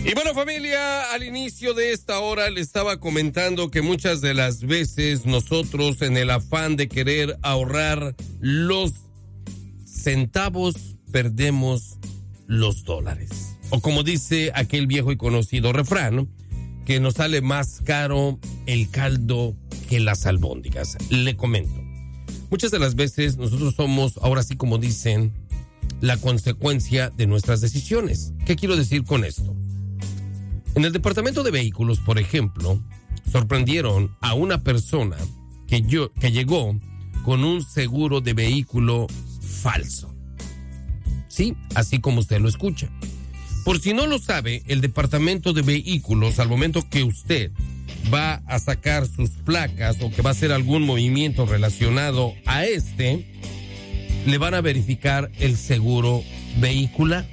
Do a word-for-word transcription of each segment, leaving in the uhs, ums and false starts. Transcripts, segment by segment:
Y bueno, familia, al inicio de esta hora le estaba comentando que muchas de las veces nosotros, en el afán de querer ahorrar los centavos, perdemos los dólares. O como dice aquel viejo y conocido refrán, que nos sale más caro el caldo que las albóndigas. Le comento, muchas de las veces nosotros somos, ahora sí como dicen, la consecuencia de nuestras decisiones. ¿Qué quiero decir con esto? En el departamento de vehículos, por ejemplo, sorprendieron a una persona que, yo, que llegó con un seguro de vehículo falso. Sí, así como usted lo escucha. Por si no lo sabe, el departamento de vehículos, al momento que usted va a sacar sus placas o que va a hacer algún movimiento relacionado a este, le van a verificar el seguro vehicular.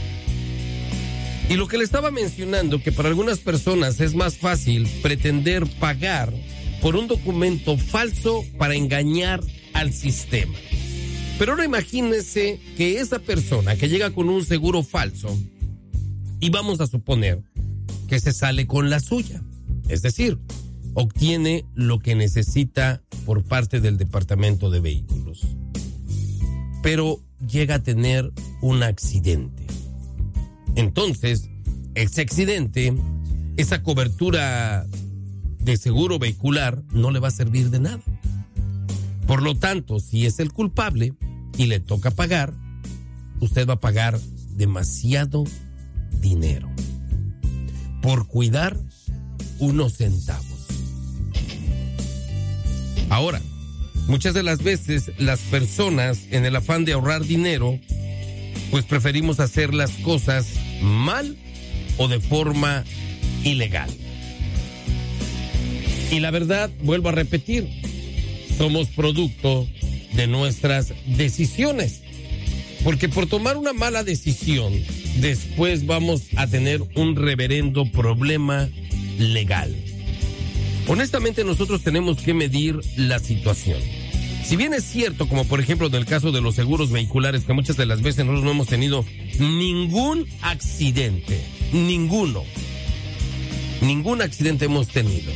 Y lo que le estaba mencionando, que para algunas personas es más fácil pretender pagar por un documento falso para engañar al sistema. Pero ahora imagínese que esa persona que llega con un seguro falso, y vamos a suponer que se sale con la suya, es decir, obtiene lo que necesita por parte del departamento de vehículos, pero llega a tener un accidente. Entonces, ese accidente, esa cobertura de seguro vehicular no le va a servir de nada. Por lo tanto, si es el culpable y le toca pagar, usted va a pagar demasiado dinero por cuidar unos centavos. Ahora, muchas de las veces las personas, en el afán de ahorrar dinero, pues preferimos hacer las cosas mal o de forma ilegal. Y la verdad, vuelvo a repetir, somos producto de nuestras decisiones. Porque por tomar una mala decisión, después vamos a tener un reverendo problema legal. Honestamente, nosotros tenemos que medir la situación. Si bien es cierto, como por ejemplo en el caso de los seguros vehiculares, que muchas de las veces nosotros no hemos tenido ningún accidente, ninguno, ningún accidente hemos tenido.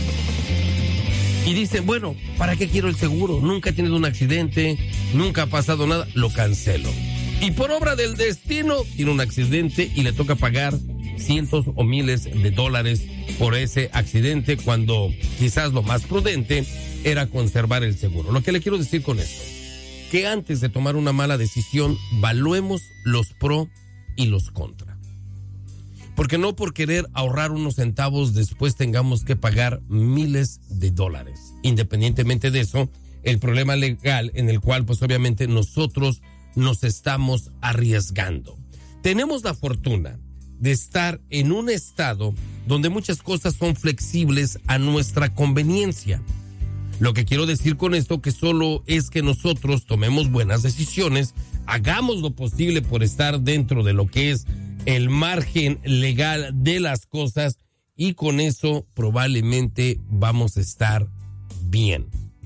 Y dicen, bueno, ¿para qué quiero el seguro? Nunca he tenido un accidente, nunca ha pasado nada, lo cancelo. Y por obra del destino, tiene un accidente y le toca pagar cientos o miles de dólares por ese accidente, cuando quizás lo más prudente era conservar el seguro. Lo que le quiero decir con esto, que antes de tomar una mala decisión, evaluemos los pro y los contra. Porque no por querer ahorrar unos centavos después tengamos que pagar miles de dólares. Independientemente de eso, el problema legal en el cual pues obviamente nosotros nos estamos arriesgando. Tenemos la fortuna de estar en un estado donde muchas cosas son flexibles a nuestra conveniencia. Lo que quiero decir con esto que solo es que nosotros tomemos buenas decisiones, hagamos lo posible por estar dentro de lo que es el margen legal de las cosas, y con eso probablemente vamos a estar bien.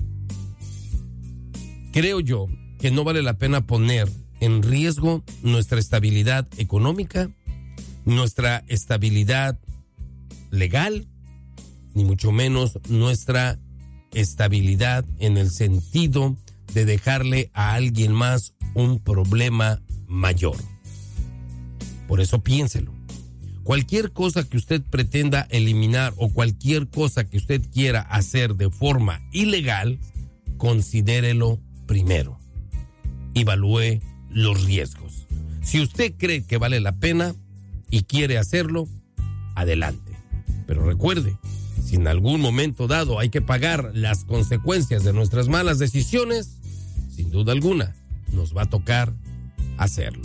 Creo yo que no vale la pena poner en riesgo nuestra estabilidad económica, nuestra estabilidad legal, ni mucho menos nuestra estabilidad en el sentido de dejarle a alguien más un problema mayor. Por eso piénselo. Cualquier cosa que usted pretenda eliminar o cualquier cosa que usted quiera hacer de forma ilegal, considérelo primero. Evalúe los riesgos. Si usted cree que vale la pena y quiere hacerlo, adelante. Pero recuerde, si en algún momento dado hay que pagar las consecuencias de nuestras malas decisiones, sin duda alguna, nos va a tocar hacerlo.